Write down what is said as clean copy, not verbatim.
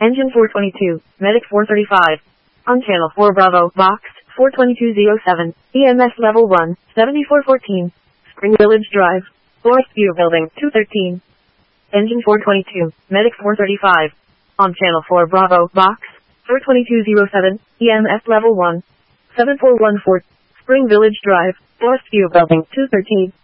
Engine 422, Medic 435. On channel 4 Bravo, box 42207, EMS level 1, 7414. Spring Village Drive, Forest View Building 213. Engine 422, Medic 435. On channel 4 Bravo, box 42207, EMS level 1, 7414. Spring Village Drive, Forest View Building 213.